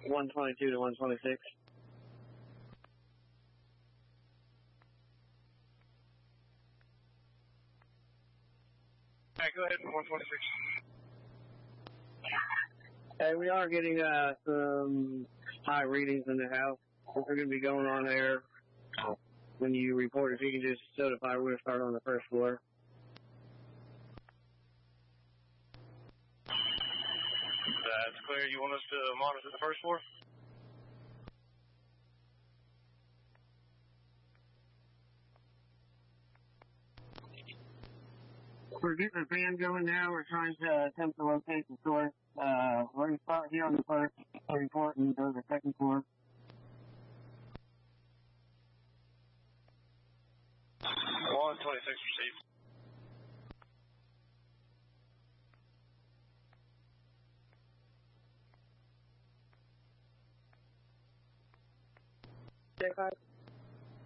122 to 126. Alright, go ahead, 126. Hey, we are getting some high readings in the house. We're going to be going on there when you report. If you can just notify, we're going to start on the first floor. That's clear. You want us to monitor the first floor? We're getting a van going now. We're trying to attempt to locate the source. We're going to start here on the first report and go to the second floor. 126 received. J5.